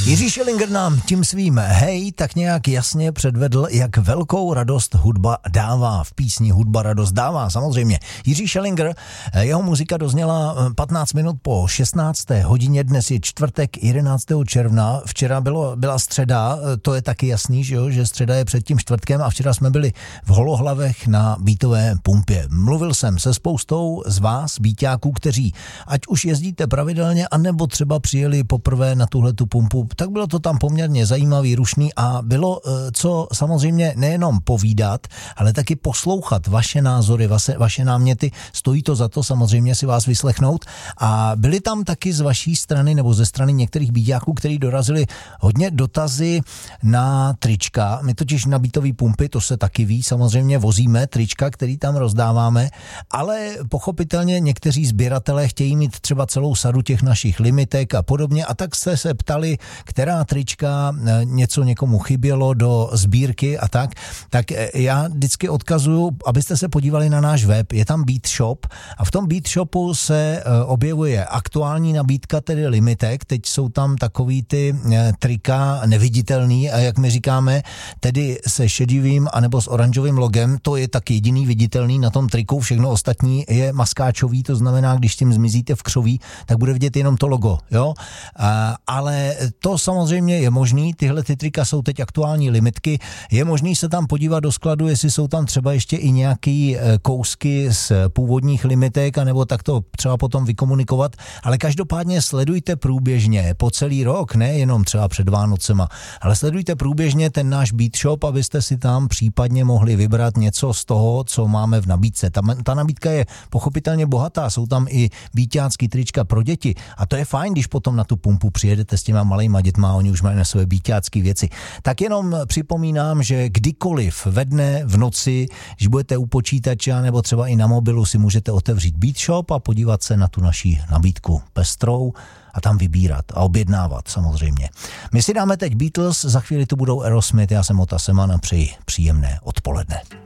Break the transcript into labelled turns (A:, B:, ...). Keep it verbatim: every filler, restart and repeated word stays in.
A: Jiří Schillinger nám tím svým hej tak nějak jasně předvedl, jak velkou radost hudba dává. V písni Hudba radost dává, samozřejmě. Jiří Schillinger, jeho muzika dozněla patnáct minut po šestnácté hodině, dnes je čtvrtek jedenáctého června, včera bylo, byla středa, to je taky jasný, že, jo, že středa je před tím čtvrtkem a včera jsme byli v Holohlavech na Beatové pumpě. Mluvil jsem se spoustou z vás, beatáků, kteří ať už jezdíte pravidelně, anebo třeba přijeli poprvé na tuhletu pumpu, tak bylo to tam poměrně zajímavý, rušný a bylo co samozřejmě nejenom povídat, ale taky poslouchat vaše názory, vaše, vaše náměty. Stojí to za to samozřejmě si vás vyslechnout a byly tam taky z vaší strany nebo ze strany některých beatáků, kteří dorazili hodně dotazy na trička. My totiž na beatové pumpy, to se taky ví, samozřejmě vozíme trička, který tam rozdáváme, ale pochopitelně někteří sběratelé chtějí mít třeba celou sadu těch našich limitek a podobně a tak jste se ptali, která trička něco někomu chybělo do sbírky a tak, tak já vždycky odkazuju, abyste se podívali na náš web, je tam Beat Shop a v tom Beat Shopu se objevuje aktuální nabídka, tedy limitek, teď jsou tam takový ty trika neviditelný a jak my říkáme, tedy se šedivým anebo s oranžovým logem, to je tak jediný viditelný na tom triku, všechno ostatní je maskáčový, to znamená, když tím zmizíte v křoví, tak bude vidět jenom to logo, jo, a, ale to samozřejmě je možný, tyhle ty trika jsou teď aktuální limitky, je možný se tam podívat do skladu, jestli jsou tam třeba ještě i nějaký kousky z původních limitek, anebo tak to třeba potom vykomunikovat, ale každopádně sledujte průběžně po celý rok, ne jenom třeba před Vánocema, ale sledujte průběžně ten náš Beat Shop, abyste si tam případně mohli vybrat něco z toho, co máme v nabídce. Ta, ta nabídka je pochopitelně bohatá, jsou tam i beatácký trička pro děti a to je fajn, když potom na tu pumpu přijedete s těma malejma dětma, oni už mají na své beatácké věci. Tak jenom připomínám, že kdykoliv ve dne, v noci, když budete u počítače nebo třeba i na mobilu, si můžete otevřít Beat Shop a podívat se na tu naši nabídku pestrou a tam vybírat a objednávat samozřejmě. My si dáme teď Beatles, za chvíli tu budou Aerosmith, já jsem Ota Seman a přeji příjemné odpoledne.